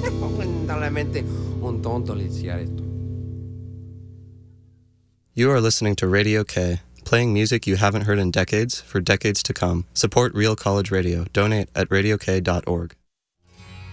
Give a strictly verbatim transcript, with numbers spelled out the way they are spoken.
Lamentablemente un tonto decía esto. You are listening to Radio K, playing music you haven't heard in decades for decades to come. Support Real College Radio. Donate at radio k dot org.